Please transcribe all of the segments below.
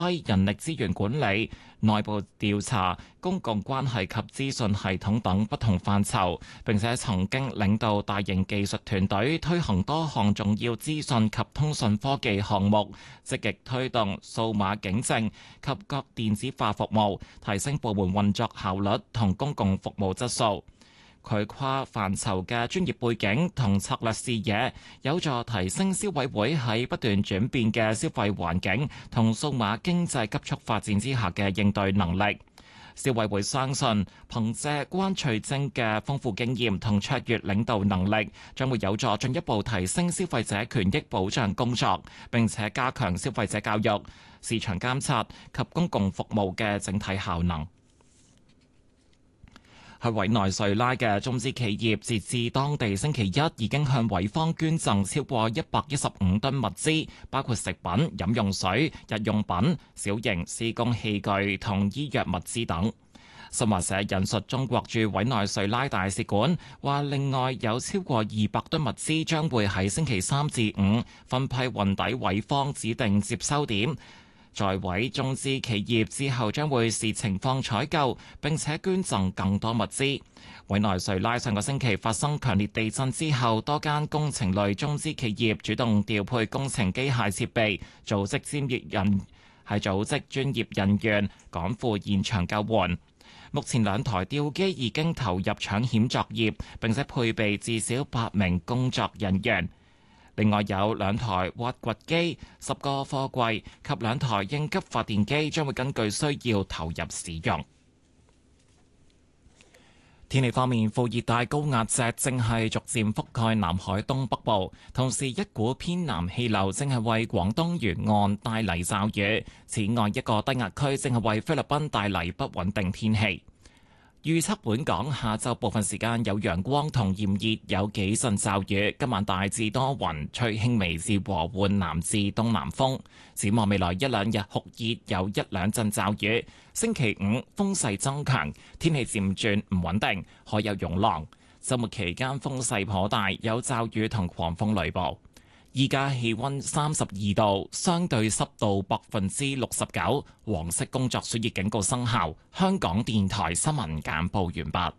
人力資源管理、內部調查、公共關係及資訊系統等不同範疇，並且曾經領導大型技術團隊推行多項重要資訊及通訊科技項目，積極推動數碼警政及各電子化服務，提升部門運作效率同公共服務質素。佢跨範疇嘅專業背景同策略視野，有助提升消委會喺不斷轉變嘅消費環境同數碼經濟急速發展之下嘅應對能力。消委會相信，憑借關翠晶嘅豐富經驗同卓越領導能力，將會有助進一步提升消費者權益保障工作，並且加強消費者教育、市場監察及公共服務嘅整體效能。喺委內瑞拉嘅中資企業，截至當地星期一已經向委方捐贈超過115噸物資，包括食品、飲用水、日用品、小型施工器具同醫藥物資等。新華社引述中國駐委內瑞拉大使館話，另外有超過200噸物資將會喺星期3至5分批運抵委方指定接收點。在委中資企業之後將會視情況採購，並且捐贈更多物資。委內瑞拉上個星期發生強烈地震之後，多間工程類中資企業主動調配工程機械設備，組織專業人員趕赴現場救援。目前2台吊機已經投入搶險作業，並且配備至少8名工作人員。另外有2台挖掘機、10個貨櫃及2台應急發電機將會根據需要投入使用。天氣方面，副熱帶高壓脊正係逐漸覆蓋南海東北部，同時一股偏南氣流正係為廣東沿岸帶嚟驟雨。此外，一個低壓區正係為菲律賓帶嚟不穩定天氣。預測本港下晝部分時間有陽光同炎熱，有幾陣驟雨。今晚大致多雲，吹輕微至和緩南至東南風。展望未來1-2日酷熱，有1-2陣驟雨。星期5風勢增強，天氣漸轉唔穩定，海有湧浪。週末期間風勢頗大，有驟雨同狂風雷暴。依家氣溫32度，相對濕度69%，黃色工作暑熱警告生效。香港電台新聞簡報完畢。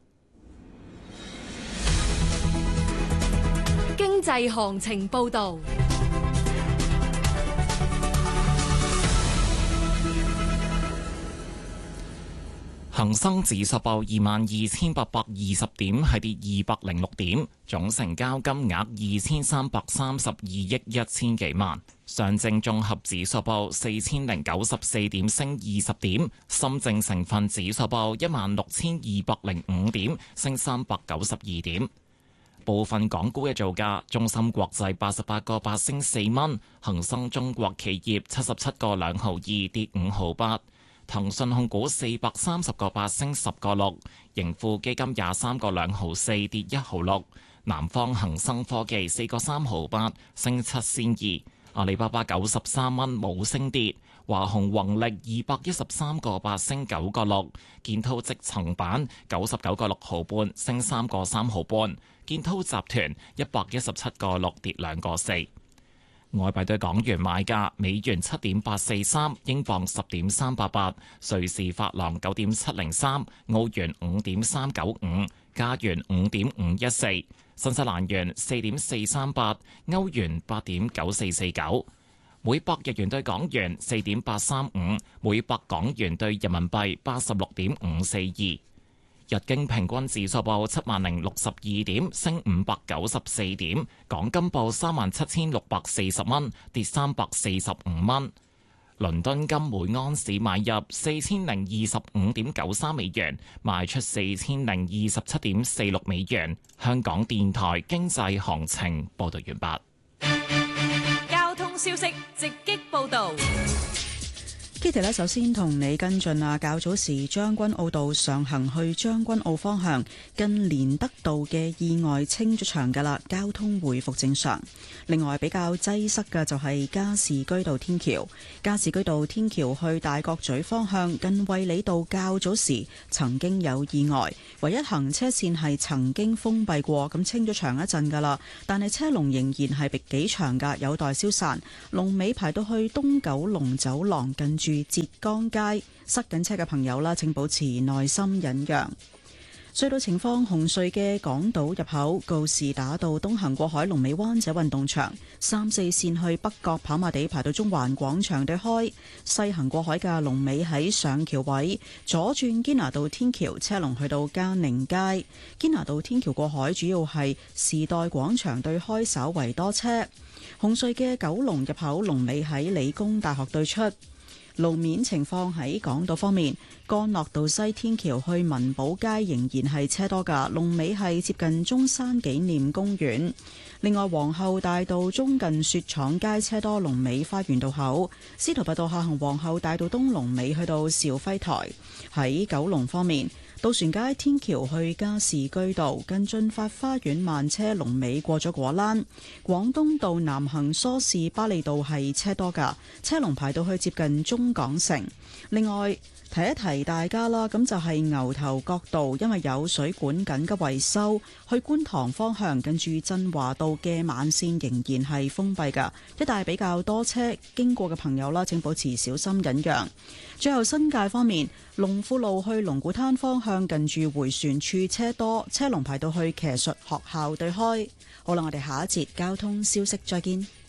經濟行情報道。 恒生指數報22,820點，係跌206點，總成交金額2,332億1千幾萬。上證綜合指數報4,094點，升20點。深證成分指數報16,205點，升392點。部分港股嘅造價：中芯國際88個8升4蚊，恒生中國企業77個2毫2跌5毫8。騰訊控股430個8升10個6，盈富基金23個2毫4跌1毫6，南方恒生科技4個3毫8升7仙2，阿里巴巴93蚊冇升跌，華虹宏力213個8升9個6，建滔積層板99個6毫半升3個3毫半，建滔集團117個6跌2個4。外幣對港元買價：美元7.843，英鎊10.388，瑞士法郎9.703，澳元5.395，加元5.514，新西蘭元4.438，歐元8.9449，每百日元對港元4.835，每百港元對人民幣86.542。日經平均指數報70,062點，升594點。港金報37,640蚊，跌345蚊。倫敦金每盎司買入4,025.93美元，賣出4,027.46美元。香港電台經濟行情報道完畢。交通消息直擊報道。 Kitty 咧，首先同你跟進啊，較早時將軍澳道上行去將軍澳方向近連德道嘅意外清咗場㗎啦，交通回復正常。另外比較擠塞嘅就係加士居道天橋，加士居道天橋去大角咀方向近衛理道較早時曾經有意外，唯一行車線係曾經封閉過，咁清咗場一陣㗎啦，但係車龍仍然係幾長㗎，有待消散。龍尾排到去東九龍走廊近住係浙江街塞緊車嘅朋友啦，請保持耐心忍讓。隧道情況：紅隧嘅港島入口告士打道東行過海，龍尾灣仔運動場；3、4線去北角跑馬地排到中環廣場對開；西行過海嘅龍尾喺上橋位，左轉堅拿道天橋車龍去到嘉寧街。堅拿道天橋過海主要係時代廣場對開稍為多車。紅隧嘅九龍入口龍尾喺理工大學對出。路面情況喺港島方面，干諾道西天橋去文寶街仍然係車多㗎，龍尾係接近中山紀念公園。另外，皇后大道中近雪廠街車多，龍尾花園道口；司徒拔道下行皇后大道東龍尾去到肇輝台。喺九龍方面，渡船街天橋去加士居道近駿發花園慢車龍尾過咗果欄。廣東道南行梳士巴利道係車多㗎，車龍排到去接近中港城。另外提一提大家啦，咁就係牛頭角道，因為有水管緊急維修，去觀塘方向近住振華道嘅慢線仍然係封閉㗎，一帶比較多車經過嘅朋友啦，請保持小心忍讓。最後新界方面，龍富路去龍鼓灘方向近住迴旋處車多，車龍排到去騎術學校對開。好啦，我哋下一節交通消息再見。